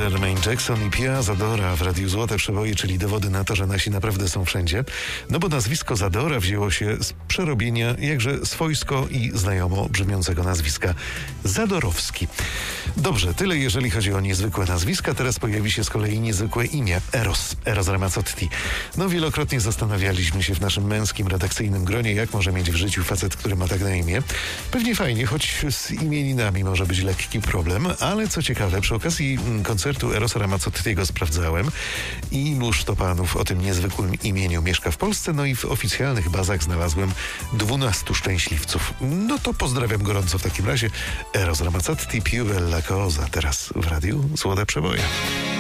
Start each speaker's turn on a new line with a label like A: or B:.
A: Jermaine Jackson i Pia Zadora w Radiu Złote Przeboje, czyli dowody na to, że nasi naprawdę są wszędzie. No bo nazwisko Zadora wzięło się z przerobienia jakże swojsko i znajomo brzmiącego nazwiska Zadorowski. Dobrze, tyle jeżeli chodzi o niezwykłe nazwiska. Teraz pojawi się z kolei niezwykłe imię. Eros Ramazzotti. No wielokrotnie zastanawialiśmy się w naszym męskim redakcyjnym gronie, jak może mieć w życiu facet, który ma tak na imię. Pewnie fajnie, choć z imieninami może być lekki problem, ale co ciekawe, przy okazji koncertu Erosa Ramazzottiego sprawdzałem, iluż to panów o tym niezwykłym imieniu mieszka w Polsce, no i w oficjalnych bazach znalazłem 12 szczęśliwców. No to pozdrawiam gorąco w takim razie. Eros Ramazzotti, Più bella cosa, teraz w Radiu Złote Przeboje.